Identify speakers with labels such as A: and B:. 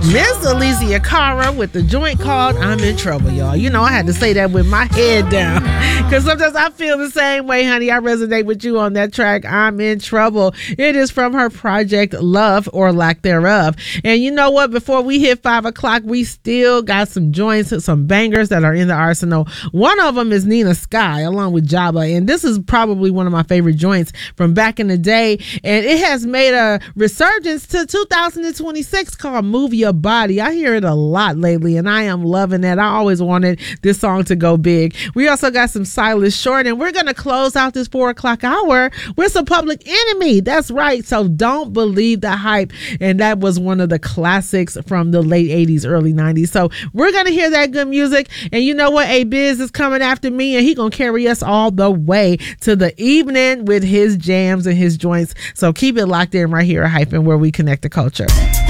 A: Miss Alicia Cara with the joint called I'm in Trouble, y'all. You know, I had to say that with my head down because sometimes I feel the same way, honey. I resonate with you on that track, I'm in Trouble. It is from her project Love or Lack Thereof. And you know what? Before we hit 5 o'clock, we still got some joints, some bangers that are in the arsenal. One of them is Nina Sky along with Jabba. And this is probably one of my favorite joints from back in the day. And it has made a resurgence to 2026 called Move Your Body. I hear it a lot lately and I am loving that. I always wanted this song to go big. We also got some Silas Short and we're going to close out this 4 o'clock hour with some Public Enemy. That's right. So Don't Believe the Hype. And that was one of the classics from the late 80s, early 90s. So we're going to hear that good music. And you know what? A-Biz is coming after me and he going to carry us all the way to the evening with his jams and his joints. So keep it locked in right here at Hyphen, where we connect the culture.